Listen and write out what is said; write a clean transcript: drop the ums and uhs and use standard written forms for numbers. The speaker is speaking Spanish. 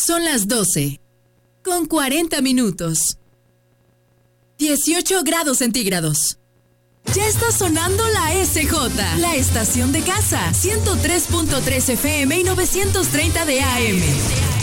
Son las 12, con 40 minutos. 18 grados centígrados. Ya está sonando la SJ, la estación de casa, 103.3 FM y 930 de AM.